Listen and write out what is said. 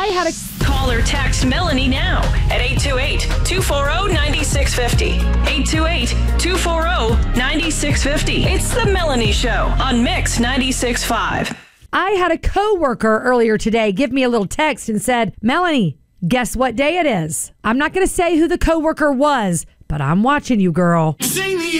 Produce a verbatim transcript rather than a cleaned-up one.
I had a... Call or text Melanie now at eight two eight, two four zero, nine six five zero. eight two eight, two four zero, nine six five zero. It's The Melanie Show on Mix ninety-six point five. I had a coworker earlier today give me a little text and said, Melanie, guess what day it is? I'm not going to say who the coworker was, but I'm watching you, girl. Sing the